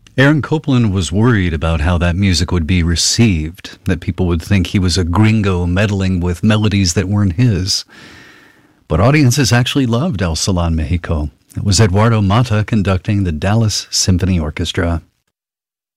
Aaron Copland was worried about how that music would be received, that people would think he was a gringo meddling with melodies that weren't his. But audiences actually loved El Salon Mexico. It was Eduardo Mata conducting the Dallas Symphony Orchestra.